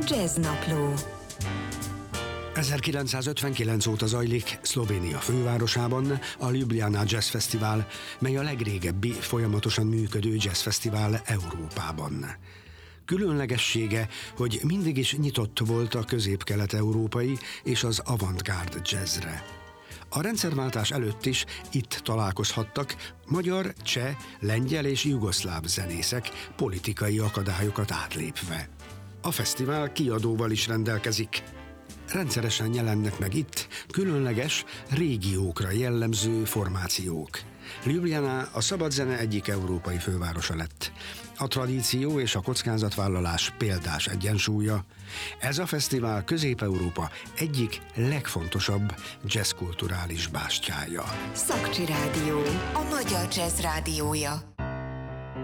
Jazznapló. 1959 óta zajlik Szlovénia fővárosában a Ljubljana Jazz Fesztivál, mely a legrégebbi, folyamatosan működő jazzfesztivál Európában. Különlegessége, hogy mindig is nyitott volt a közép-kelet-európai és az avantgárd jazzre. A rendszerváltás előtt is itt találkozhattak magyar, cseh, lengyel és jugoszláv zenészek politikai akadályokat átlépve. A fesztivál kiadóval is rendelkezik. Rendszeresen jelennek meg itt különleges, régiókra jellemző formációk. Ljubljana a szabad zene egyik európai fővárosa lett. A tradíció és a kockázatvállalás példás egyensúlya. Ez a fesztivál Közép-Európa egyik legfontosabb jazzkulturális bástyája. Szakcsi Rádió, a magyar jazz rádiója.